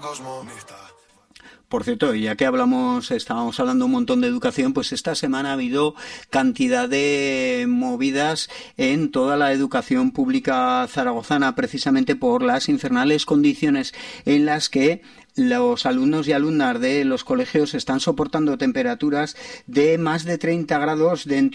Por cierto, ya que estábamos hablando un montón de educación, pues esta semana ha habido cantidad de movidas en toda la educación pública zaragozana, precisamente por las infernales condiciones en las que los alumnos y alumnas de los colegios están soportando temperaturas de más de 30 grados dentro